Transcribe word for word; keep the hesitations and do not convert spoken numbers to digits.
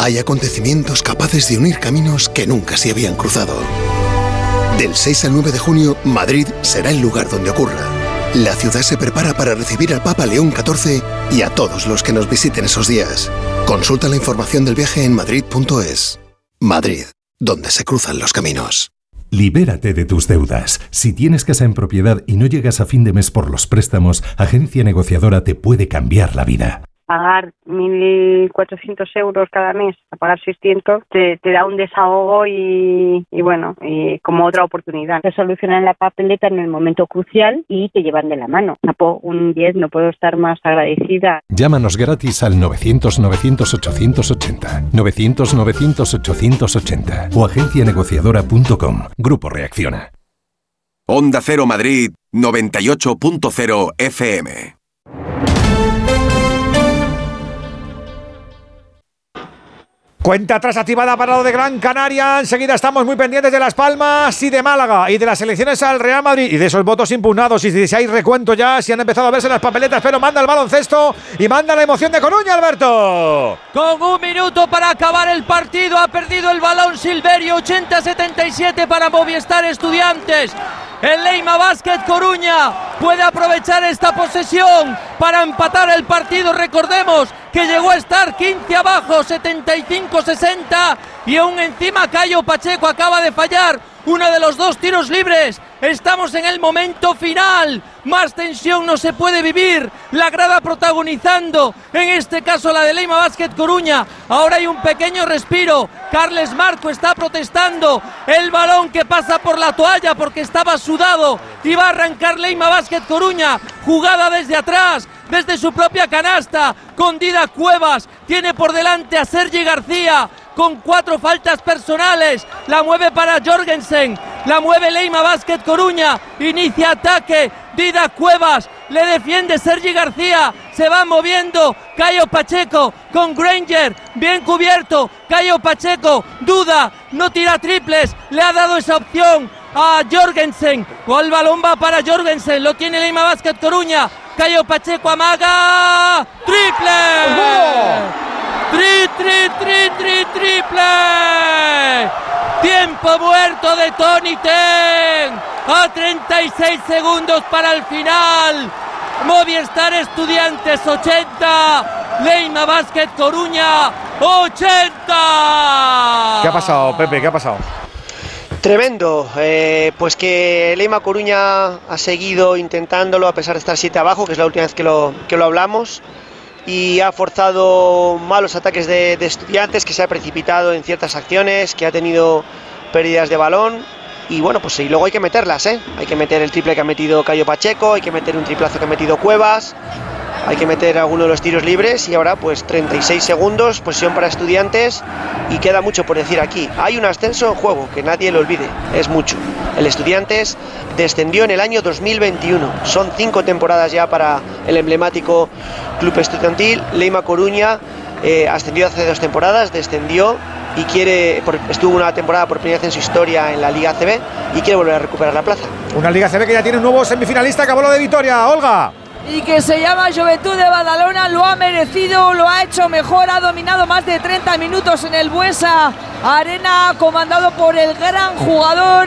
Hay acontecimientos capaces de unir caminos que nunca se habían cruzado. Del seis al nueve de junio, Madrid será el lugar donde ocurra. La ciudad se prepara para recibir al Papa León catorce y a todos los que nos visiten esos días. Consulta la información del viaje en madrid punto es. Madrid, donde se cruzan los caminos. Libérate de tus deudas. Si tienes casa en propiedad y no llegas a fin de mes por los préstamos, Agencia Negociadora te puede cambiar la vida. Pagar mil cuatrocientos euros cada mes, a pagar seiscientos, te, te da un desahogo y, y bueno, y como otra oportunidad. Te solucionan la papeleta en el momento crucial y te llevan de la mano. Napo, un diez, no puedo estar más agradecida. Llámanos gratis al novecientos novecientos ochocientos ochenta, novecientos novecientos ochocientos ochenta o agencia negociadora punto com. Grupo Reacciona. Onda Cero Madrid, noventa y ocho punto cero F M. Cuenta atrás activada para lo de Gran Canaria. Enseguida estamos muy pendientes de Las Palmas y de Málaga y de las elecciones al Real Madrid y de esos votos impugnados y si hay recuento ya, si han empezado a verse las papeletas, pero manda el baloncesto y manda la emoción de Coruña, Alberto. Con un minuto para acabar el partido, ha perdido el balón Silverio, ochenta a setenta y siete para Movistar Estudiantes. El Leima Basket Coruña puede aprovechar esta posesión para empatar el partido. Recordemos que llegó a estar quince abajo, setenta y cinco sesenta, y aún encima Cayo Pacheco acaba de fallar uno de los dos tiros libres. Estamos en el momento final. Más tensión no se puede vivir. La grada protagonizando, en este caso la de Leima Basket Coruña. Ahora hay un pequeño respiro. Carles Marco está protestando. El balón que pasa por la toalla porque estaba sudado. Y va a arrancar Leima Basket Coruña. Jugada desde atrás, desde su propia canasta, con Dida Cuevas. Tiene por delante a Sergi García con cuatro faltas personales. La mueve para Jorgensen. La mueve Leima Basket Coruña. Inicia ataque. Dida Cuevas. Le defiende Sergi García. Se va moviendo Cayo Pacheco con Granger. Bien cubierto. Cayo Pacheco. Duda. No tira triples. Le ha dado esa opción a Jorgensen. O el balón va para Jorgensen. Lo tiene Leima Basket Coruña. Cayo Pacheco amaga. ¡Triple! ¡Oh! ¡Tri, tri, tri, tri, triple! Tiempo muerto de Tony Ten. A treinta y seis segundos para el final. Movistar Estudiantes ochenta. Leima Basket Coruña ochenta. ¿Qué ha pasado, Pepe? ¿Qué ha pasado? Tremendo, eh, pues que Leima Coruña ha seguido intentándolo a pesar de estar siete abajo, que es la última vez que lo, que lo hablamos, y ha forzado malos ataques de, de Estudiantes, que se ha precipitado en ciertas acciones, que ha tenido pérdidas de balón, y bueno, pues y luego hay que meterlas, ¿eh? Hay que meter el triple que ha metido Cayo Pacheco, hay que meter un triplazo que ha metido Cuevas, hay que meter alguno de los tiros libres, y ahora pues treinta y seis segundos, posición para Estudiantes, y queda mucho por decir aquí. Hay un ascenso en juego, que nadie lo olvide, es mucho. El Estudiantes descendió en el año dos mil veintiuno, son cinco temporadas ya para el emblemático club estudiantil. Leima Coruña eh, ascendió hace dos temporadas, descendió y quiere, por, estuvo una temporada por primera vez en su historia en la Liga A C B y quiere volver a recuperar la plaza. Una Liga A C B que ya tiene un nuevo semifinalista, acabó lo de Vitoria, Olga. Y que se llama Juventud de Badalona, lo ha merecido, lo ha hecho mejor, ha dominado más de treinta minutos en el Buesa Arena, comandado por el gran jugador